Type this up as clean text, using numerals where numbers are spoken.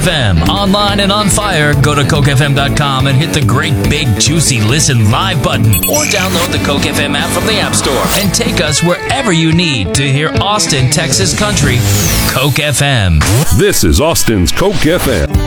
FM. Online and on fire, go to CokeFM.com and hit the great big juicy listen live button. Or download the Coke FM app from the App Store and take us wherever you need to hear Austin, Texas country, Coke FM. This is Austin's Coke FM.